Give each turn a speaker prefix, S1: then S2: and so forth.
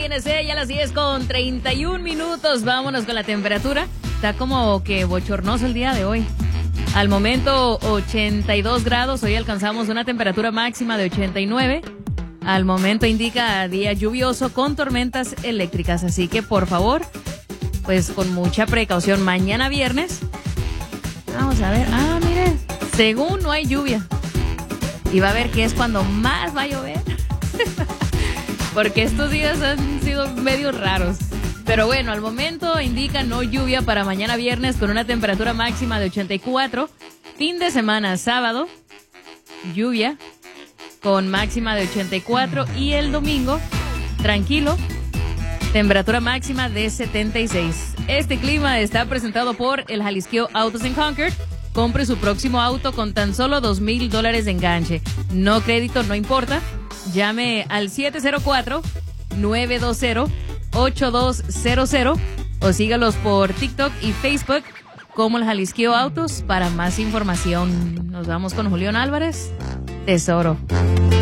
S1: XNC, ya las 10:31. Vámonos con la temperatura. Está como que bochornoso el día de hoy. Al momento 82 grados, hoy alcanzamos una temperatura máxima de 89. Al momento indica día lluvioso con tormentas eléctricas, así que por favor, pues con mucha precaución. Mañana viernes, vamos a ver, mire, según no hay lluvia. Y va a ver que es cuando más va a llover. Porque estos días han sido medio raros. Pero bueno, al momento indica no lluvia para mañana viernes con una temperatura máxima de 84. Fin de semana, sábado, lluvia con máxima de 84. Y el domingo, tranquilo, temperatura máxima de 76. Este clima está presentado por el Jalisqueo Autos en Concord. Compre su próximo auto con tan solo $2,000 de enganche. No crédito, no importa. Llame al 704-920-8200 o sígalos por TikTok y Facebook como el Jalisqueo Autos para más información. Nos vamos con Julián Álvarez, Tesoro.